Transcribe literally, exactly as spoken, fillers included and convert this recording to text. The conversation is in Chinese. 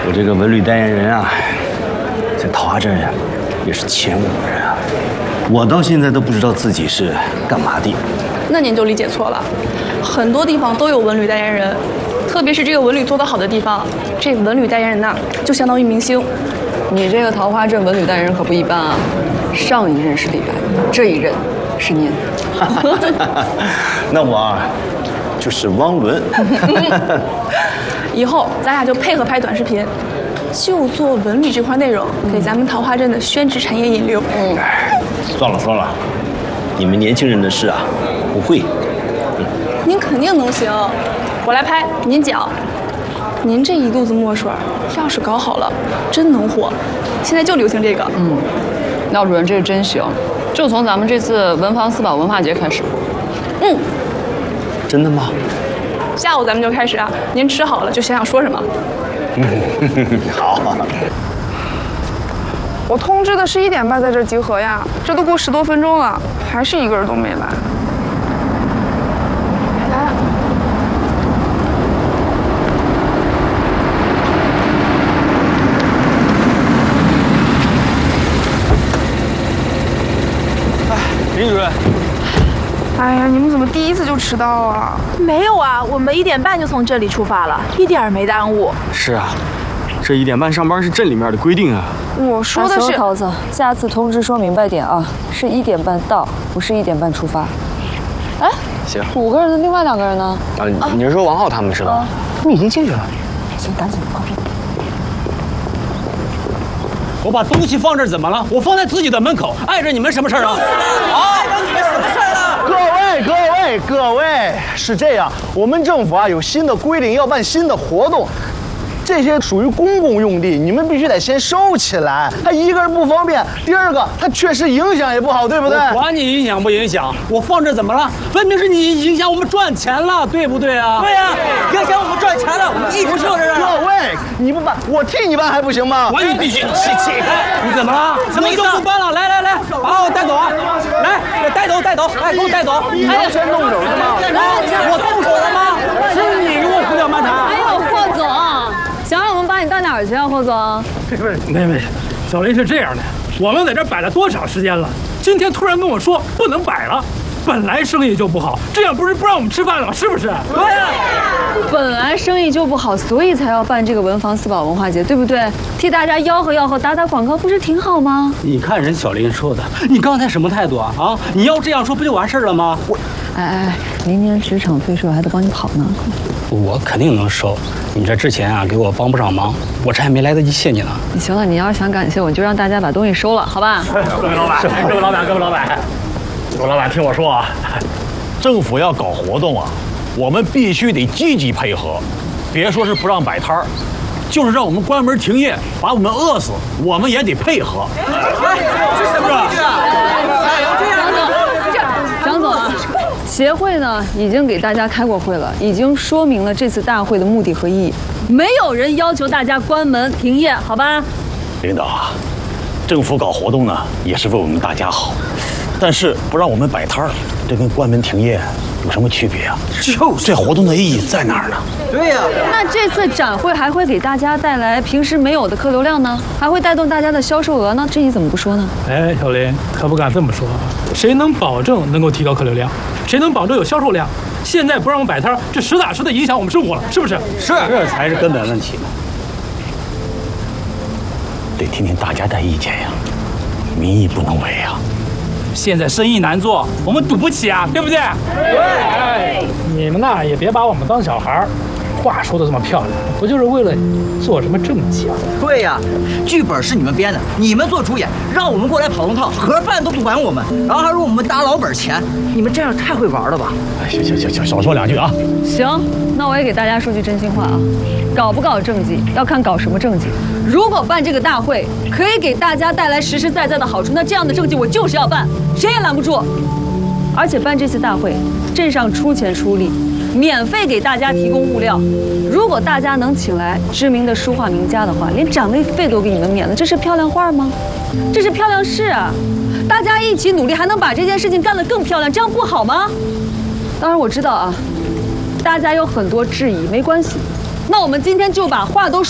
我这个文旅代言人啊，在桃花镇也是前无人啊。我到现在都不知道自己是干嘛的。 那您就理解错了，很多地方都有文旅代言人，特别是这个文旅做得好的地方，这个文旅代言人呐，就相当于明星。 你这个桃花镇文旅代言人可不一般啊，上一任是李白，这一任是您。 那我啊，就是汪伦。 以后咱俩就配合拍短视频，就做文旅这块内容，给咱们桃花镇的宣纸产业引流。 嗯，算了算了，你们年轻人的事啊，不会。 嗯、您肯定能行，我来拍，您讲。您这一肚子墨水，要是搞好了，真能火。现在就流行这个。 嗯，廖主任这是真行，就从咱们这次文房四宝文化节开始。 嗯， 真的吗？ 下午咱们就开始啊，您吃好了就想想说什么。 嗯，好。 我通知的是一点半在这集合呀，这都过十多分钟了，还是一个人都没来。来了。 林主任。 哎呀，你们怎么第一次就迟到啊？ 没有啊，我们一点半就从这里出发了，一点儿没耽误。 是啊，这一点半上班是镇里面的规定啊。 我说的是， 桃子，下次通知说明白点啊，是一点半到，不是一点半出发。哎， 行。 五个人的另外两个人呢？ 啊，你是说王浩他们是吧？啊、 他们已经进去了。行，赶紧快。 我把东西放这儿怎么了？我放在自己的门口，碍着你们什么事儿啊？ 碍着你们什么事儿了？各位，各位，各位，是这样，我们政府啊有新的规定，要办新的活动。这些属于公共用地，你们必须得先收起来。它一个人不方便，第二个它确实影响也不好，对不对？ 我管你影响不影响，我放这怎么了？分明是你影响我们赚钱了，对不对啊？ 对呀、啊，影响我们赚钱了，我们一直就这样。各位，你不办，我替你办还不行吗？ 我你必须起起开！你怎么了？什么都不办了？来来来，把我带走啊！来，带走带走，哎，给我带走！ 你完全动手是吗？ 我动手了吗？是你给我胡搅蛮缠！ 哎呦，霍总。想让我们把你到哪儿去啊，霍总？ 不是，没没，小林是这样的，我们在这摆了多长时间了？今天突然跟我说不能摆了，本来生意就不好，这样不是不让我们吃饭了，是不是？ 对呀、啊，本来生意就不好，所以才要办这个文房四宝文化节，对不对？替大家吆喝吆喝，打打广告，不是挺好吗？ 你看人小林说的，你刚才什么态度啊？啊，你要这样说不就完事了吗？我， 哎哎，明年职场退税还得帮你跑呢。 我肯定能收，你这之前啊给我帮不上忙，我这还没来得及谢你呢。 行了，你要是想感谢我，就让大家把东西收了，好吧？ 各位老板，各位老板，各位老板，各位老板，听我说啊， 政府要搞活动啊，我们必须得积极配合，别说是不让摆摊儿，就是让我们关门停业，把我们饿死，我们也得配合。 是什么意思啊？哎呦，这样的，蒋总啊。协会呢已经给大家开过会了，已经说明了这次大会的目的和意义。没有人要求大家关门停业，好吧？ 领导啊，政府搞活动呢也是为我们大家好，但是不让我们摆摊儿，这跟关门停业有什么区别啊？就是这活动的意义在哪儿呢？ 对呀、啊。 那这次展会还会给大家带来平时没有的客流量呢，还会带动大家的销售额呢，这你怎么不说呢？ 哎，小林可不敢这么说，谁能保证能够提高客流量？谁能保证有销售量？现在不让我们摆摊，这实打实的影响我们生活了，是不是？ 是，这才是根本问题。得听听大家的意见呀，民意不能违啊。 现在生意难做，我们赌不起啊，对不对？对。哎，你们呐也别把我们当小孩，话说的这么漂亮，不就是为了做什么政绩啊？ 对呀、啊，剧本是你们编的，你们做主演，让我们过来跑龙套，盒饭都不管我们，然后还说我们打老本钱，你们这样太会玩了吧？ 哎，行行行行，少说两句啊。 行，那我也给大家说句真心话啊，搞不搞政绩要看搞什么政绩。如果办这个大会可以给大家带来实实在在的好处，那这样的政绩我就是要办，谁也拦不住。而且办这次大会，镇上出钱出力，免费给大家提供物料。如果大家能请来知名的书画名家的话，连展位费都给你们免了，这是漂亮话吗？这是漂亮事啊！大家一起努力，还能把这件事情干得更漂亮，这样不好吗？当然我知道啊，大家有很多质疑，没关系。那我们今天就把话都说。